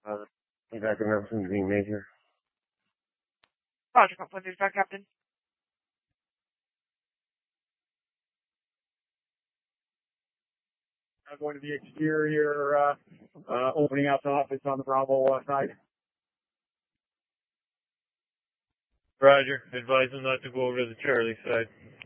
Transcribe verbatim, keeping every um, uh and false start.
Uh, Evac announcement being made here. Roger, Pump there's back, Captain. Uh, going to the exterior, uh, uh, opening out the office on the Bravo uh, side. Roger. Advise them not to go over to the Charlie side.